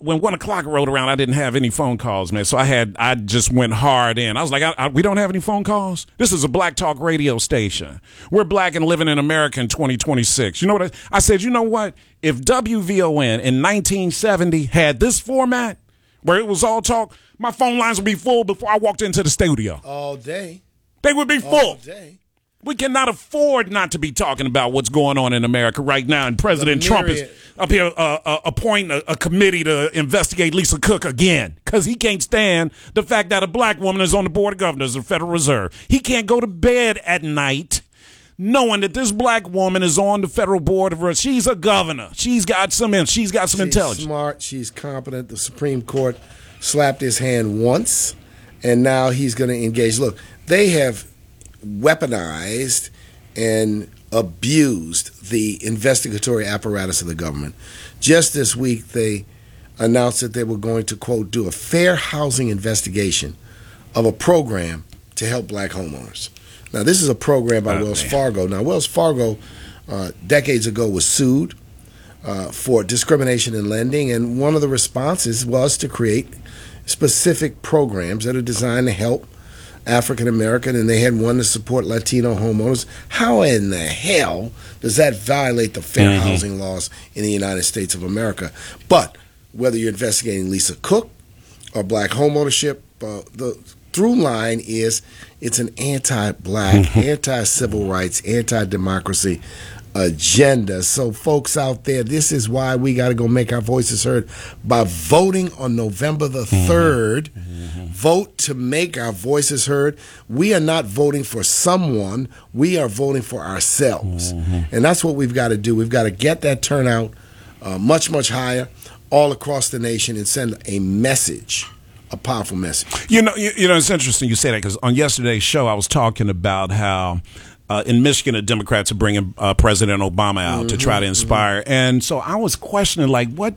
when 1 o'clock rolled around, I didn't have any phone calls, man. So I just went hard in. I was like, we don't have any phone calls? This is a black talk radio station. We're black and living in America in 2026. You know what? I said, you know what? If WVON in 1970 had this format where it was all talk, my phone lines would be full before I walked into the studio. All day. They would be full. All day. We cannot afford not to be talking about what's going on in America right now. And President Trump is up here appointing a committee to investigate Lisa Cook again because he can't stand the fact that a black woman is on the board of governors of the Federal Reserve. He can't go to bed at night knowing that this black woman is on the federal board of Reserve. She's a governor. She's got some intelligence. She's smart. She's competent. The Supreme Court slapped his hand once, and now he's going to engage. Look, they have weaponized and abused the investigatory apparatus of the government. Just this week, they announced that they were going to, quote, do a fair housing investigation of a program to help black homeowners. Now, this is a program by Wells Fargo. Now, Wells Fargo, decades ago, was sued for discrimination in lending, and one of the responses was to create specific programs that are designed to help African American, and they had one to support Latino homeowners. How in the hell does that violate the fair housing laws in the United States of America? But whether you're investigating Lisa Cook or black homeownership, the through line is it's an anti-black, anti-civil rights, anti-democracy agenda. So folks out there, this is why we got to go make our voices heard by voting on November the 3rd. Vote to make our voices heard. We are not voting for someone. We are voting for ourselves. And that's what we've got to do. We've got to get that turnout much, much higher all across the nation and send a message, a powerful message. You know, it's interesting you say that because on yesterday's show I was talking about how in Michigan, the Democrats are bringing President Obama out to try to inspire. And so I was questioning, like, what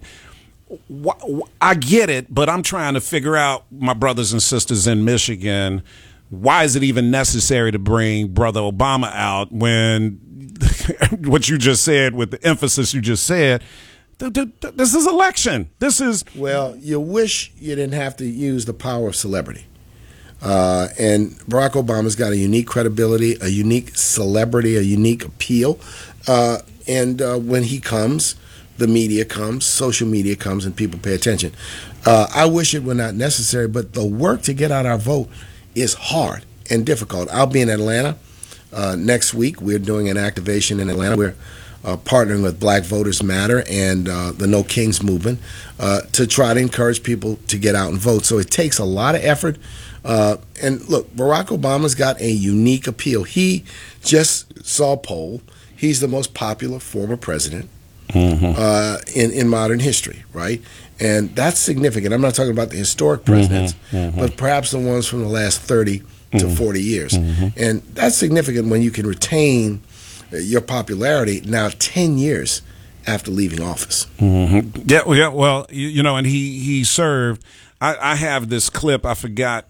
I get it, but I'm trying to figure out, my brothers and sisters in Michigan, why is it even necessary to bring Brother Obama out when what you just said, with the emphasis you just said, this is election. This is... Well, you wish you didn't have to use the power of celebrity. And Barack Obama's got a unique credibility, a unique celebrity, a unique appeal. And when he comes, the media comes, social media comes, and people pay attention. I wish it were not necessary, but the work to get out our vote is hard and difficult. I'll be in Atlanta next week. We're doing an activation in Atlanta. We're partnering with Black Voters Matter and the No Kings movement to try to encourage people to get out and vote. So it takes a lot of effort. And look, Barack Obama's got a unique appeal. He just saw a poll. He's the most popular former president in modern history, right? And that's significant. I'm not talking about the historic presidents, but perhaps the ones from the last 30 to 40 years. And that's significant when you can retain your popularity now 10 years after leaving office. Yeah, well, you know, and he served. I have this clip. I forgot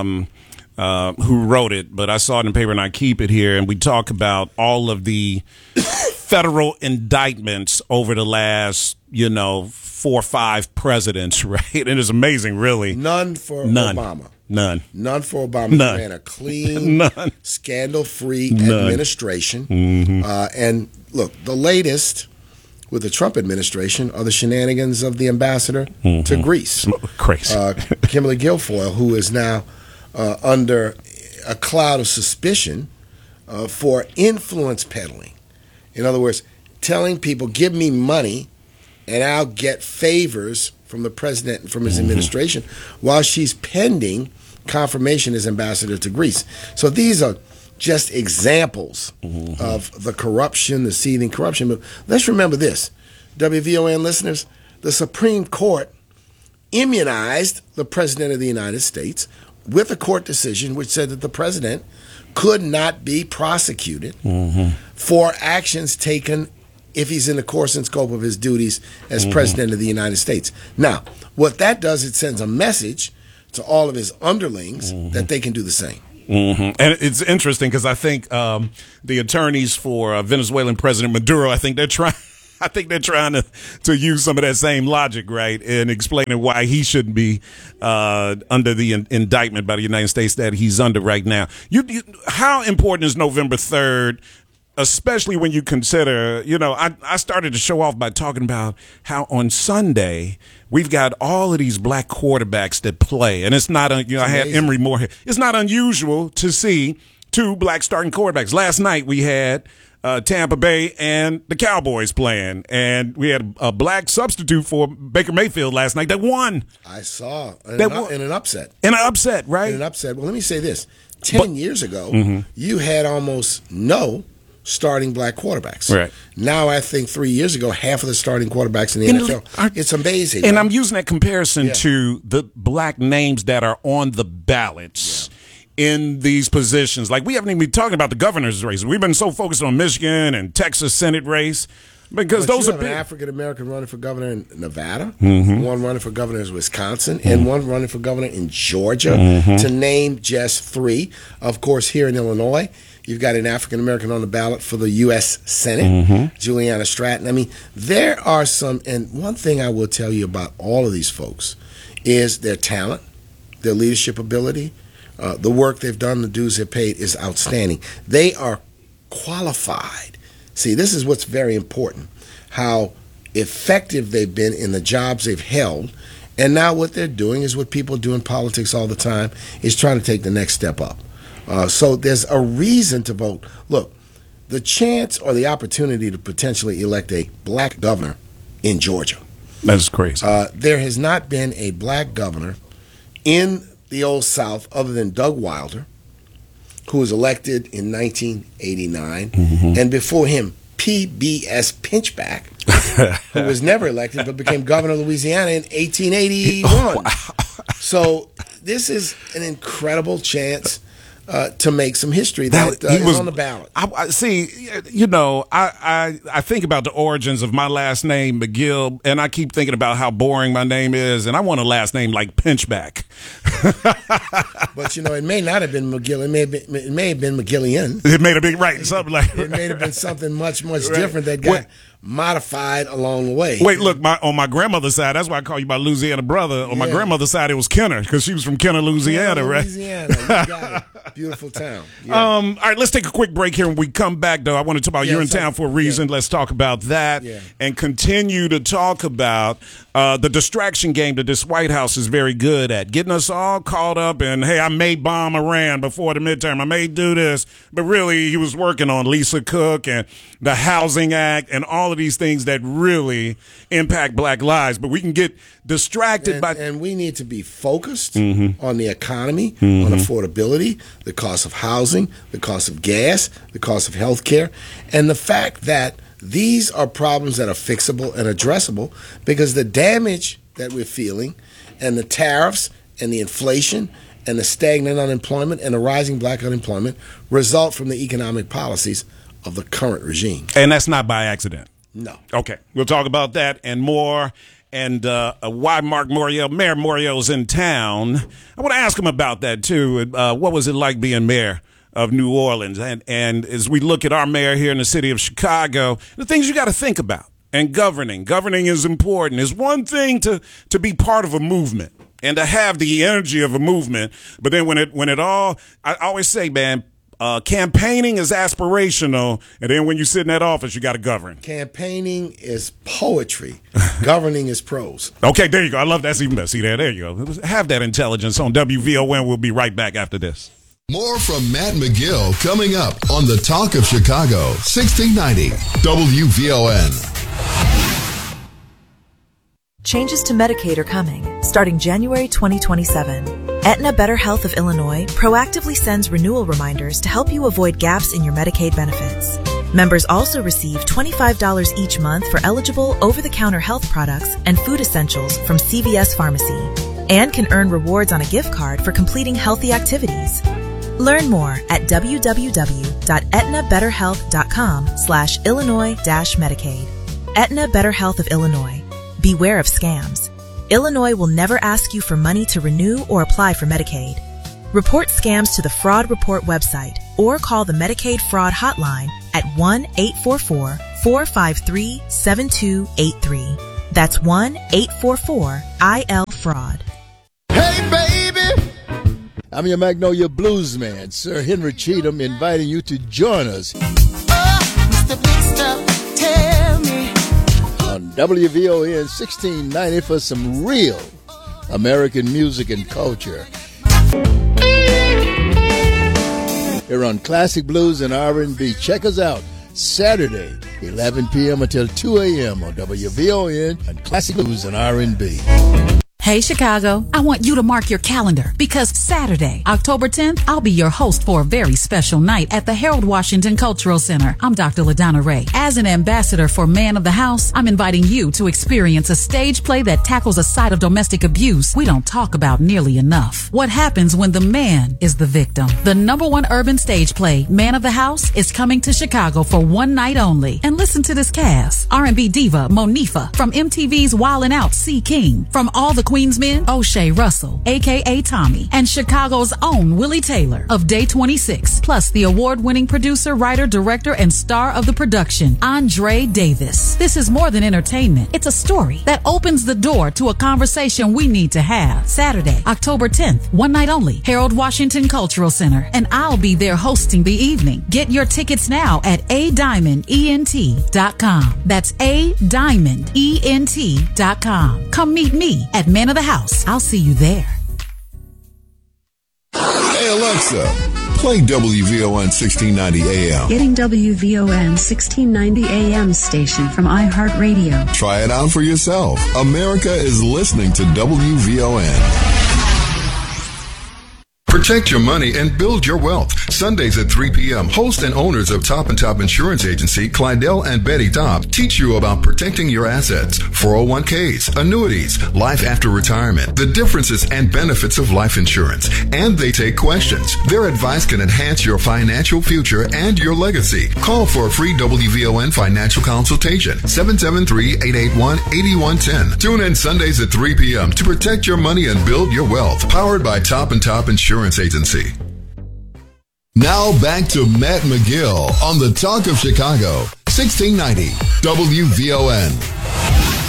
who wrote it, but I saw it in the paper, and I keep it here. And we talk about all of the federal indictments over the last, 4 or 5 presidents, right? And it's amazing, really. None for Obama. None for Obama. None. He ran a clean, scandal-free administration. And look, the latest with the Trump administration are the shenanigans of the ambassador to Greece. Crazy. Kimberly Guilfoyle, who is now under a cloud of suspicion for influence peddling. In other words, telling people, give me money and I'll get favors from the president and from his administration while she's pending confirmation as ambassador to Greece. So these are just examples of the corruption, the seething corruption. But let's remember this, WVON listeners, the Supreme Court immunized the President of the United States with a court decision which said that the president could not be prosecuted for actions taken if he's in the course and scope of his duties as President of the United States. Now, what that does, it sends a message to all of his underlings that they can do the same. And it's interesting because I think the attorneys for Venezuelan President Maduro, I think they're trying I think they're trying to use some of that same logic, right, in explaining why he shouldn't be under the indictment by the United States that he's under right now. How important is November 3rd? Especially when you consider, I started to show off by talking about how on Sunday we've got all of these black quarterbacks that play. And it's not, I had Emory Moore. It's not unusual to see two black starting quarterbacks. Last night we had Tampa Bay and the Cowboys playing. And we had a black substitute for Baker Mayfield last night that won. I saw. In an upset. In an upset, right? In an upset. Well, let me say this. 10 years ago, you had almost no starting black quarterbacks. Right. Now, I think 3 years ago, half of the starting quarterbacks in the NFL. It's amazing. And I'm using that comparison to the black names that are on the ballots in these positions. Like, we haven't even been talking about the governor's race. We've been so focused on Michigan and Texas Senate race. Because those are an African American running for governor in Nevada, one running for governor in Wisconsin, and one running for governor in Georgia, to name just three. Of course, here in Illinois, you've got an African American on the ballot for the U.S. Senate, Juliana Stratton. I mean, there are some, and one thing I will tell you about all of these folks is their talent, their leadership ability, the work they've done, the dues they've paid is outstanding. They are qualified. See, this is what's very important, how effective they've been in the jobs they've held, and now what they're doing is what people do in politics all the time, is trying to take the next step up. So there's a reason to vote. Look, the chance or the opportunity to potentially elect a black governor in Georgia. That's crazy. There has not been a black governor in the Old South other than Doug Wilder, who was elected in 1989, and before him, P.B.S. Pinchback, who was never elected but became governor of Louisiana in 1881. Oh, wow. So this is an incredible chance to make some history that is on the ballot. I think about the origins of my last name, McGill, and I keep thinking about how boring my name is, and I want a last name like Pinchback. But it may not have been McGill. It may have been McGillian. It may have been something like it may have been something much different that got modified along the way. Wait, look, on my grandmother's side, that's why I call you my Louisiana brother. On my grandmother's side, it was Kenner, because she was from Kenner, Louisiana, right? Louisiana, you got it. Beautiful town. Yeah. All right, let's take a quick break here. When we come back, though, I want to talk about you're in town for a reason. Let's talk about that and continue to talk about the distraction game that this White House is very good at, getting us all caught up in, hey, I may bomb Iran before the midterm. I may do this. But really, he was working on Lisa Cook and the Housing Act and all of these things that really impact black lives. But we can get distracted by... And we need to be focused on the economy, on affordability, the cost of housing, the cost of gas, the cost of health care, and the fact that these are problems that are fixable and addressable, because the damage that we're feeling and the tariffs and the inflation and the stagnant unemployment and the rising black unemployment result from the economic policies of the current regime. And that's not by accident. No. Okay. We'll talk about that and more. And why Mark Morial, Mayor Morial's in town. I want to ask him about that, too. What was it like being mayor of New Orleans? And as we look at our mayor here in the city of Chicago, the things you got to think about. And governing is important. It's one thing to be part of a movement and to have the energy of a movement. But then when it all, I always say, man, campaigning is aspirational, and then when you sit in that office, you got to govern. Campaigning is poetry. Governing is prose. Okay, there you go. I love that. That's even better. See there you go. Have that intelligence on WVON. We'll be right back after this. More from Matt McGill coming up on the Talk of Chicago, 1690 WVON. Changes to Medicaid are coming, starting January 2027. Aetna Better Health of Illinois proactively sends renewal reminders to help you avoid gaps in your Medicaid benefits. Members also receive $25 each month for eligible over-the-counter health products and food essentials from CVS Pharmacy, and can earn rewards on a gift card for completing healthy activities. Learn more at www.aetnabetterhealth.com/Illinois-Medicaid. Aetna Better Health of Illinois. Beware of scams. Illinois will never ask you for money to renew or apply for Medicaid. Report scams to the Fraud Report website or call the Medicaid Fraud Hotline at 1-844 1-844-453-7283. That's 1-844-IL-FRAUD. Hey, baby! I'm your Magnolia Blues man, Sir Henry Cheatham, inviting you to join us Mr. Big Stuff, tell me. on WVON 1690 for some real American music and culture. Here on Classic Blues and R&B. Check us out Saturday, 11 p.m. until 2 a.m. on WVON and Classic Blues and R&B. Hey, Chicago, I want you to mark your calendar because Saturday, October 10th, I'll be your host for a very special night at the Harold Washington Cultural Center. I'm Dr. LaDonna Ray. As an ambassador for Man of the House, I'm inviting you to experience a stage play that tackles a side of domestic abuse we don't talk about nearly enough. What happens when the man is the victim? The #1 urban stage play, Man of the House, is coming to Chicago for one night only. And listen to this cast. R&B diva Monifa, from MTV's Wildin' Out, C. King, from All the Queensmen, O'Shea Russell, a.k.a. Tommy, and Chicago's own Willie Taylor of Day 26, plus the award-winning producer, writer, director, and star of the production, Andre Davis. This is more than entertainment. It's a story that opens the door to a conversation we need to have. Saturday, October 10th, one night only, Harold Washington Cultural Center, and I'll be there hosting the evening. Get your tickets now at adiamondent.com. That's adiamondent.com. Come meet me at Man of the House. I'll see you there. Hey, Alexa, play WVON 1690 AM. Getting WVON 1690 AM station from iHeartRadio. Try it out for yourself. America is listening to WVON. Protect your money and build your wealth. Sundays at 3 p.m., hosts and owners of Top & Top Insurance Agency, Clydell and Betty Top, teach you about protecting your assets, 401ks, annuities, life after retirement, the differences and benefits of life insurance, and they take questions. Their advice can enhance your financial future and your legacy. Call for a free WVON financial consultation, 773-881-8110. Tune in Sundays at 3 p.m. to protect your money and build your wealth. Powered by Top & Top Insurance Agency. Now back to Matt McGill on the Talk of Chicago, 1690 WVON.